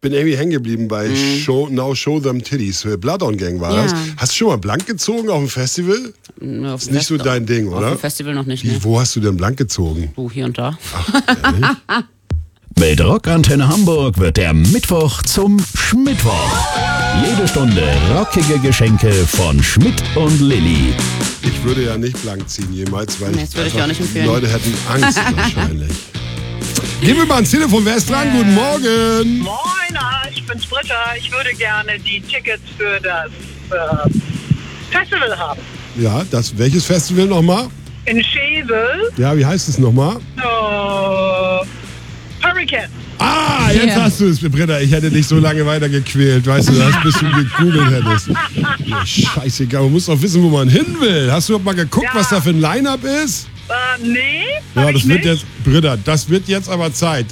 bin irgendwie hängen geblieben bei Show Them Titties. Blood on Gang war das. Hast du schon mal blank gezogen auf dem Festival? Auf Ist nicht so dein Ding, oder? Auf dem Festival noch nicht, ne? Wo hast du denn blank gezogen? Hier und da. Ach, Mit Rockantenne Hamburg wird der Mittwoch zum Schmittwoch. Jede Stunde rockige Geschenke von Schmidt und Lilly. ich würde ja nicht blank ziehen jemals, weil Nee, das würde ich auch nicht empfehlen. Leute hätten Angst wahrscheinlich. Gehen wir mal ans Telefon. Wer ist dran? Guten Morgen. Moin, ich bin's Britta. Ich würde gerne die Tickets für das Festival haben. Ja, welches Festival nochmal? In Schevel. Ja, wie heißt es nochmal? Hurricane. Ah, jetzt Ja. hast du es, Britta. Ich hätte dich so lange weiter gequält, weißt du, bis du gegoogelt hättest. Ja, scheißegal, man muss doch wissen, wo man hin will. Hast du mal geguckt, was da für ein Line-Up ist? Nee, Ja, hab das ich wird nicht. jetzt, Britta, das wird jetzt aber Zeit.